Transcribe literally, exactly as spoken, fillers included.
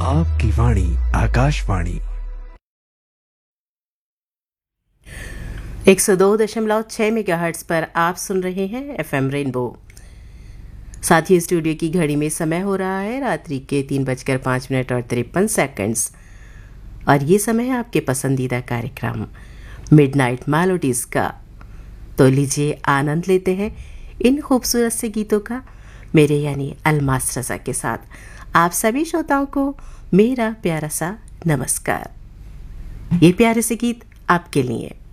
आपकी वाणी आकाशवाणी एक सौ दो दशमलव छः मेगाहर्ट्ज़ पर आप सुन रहे हैं एफएम रेनबो। साथ ही स्टूडियो की घड़ी में समय हो रहा है रात्रि के तीन बजकर पाँच मिनट और तिरपन सेकंड्स, और ये समय है आपके पसंदीदा कार्यक्रम मिडनाइट मेलोडीज़ का। तो लीजिए आनंद लेते हैं इन खूबसूरत से गीतों का, मेरे यानी अलमास रज़ा के साथ। आप सभी श्रोताओं को मेरा प्यारा सा नमस्कार। ये प्यारे से गीत आपके लिए।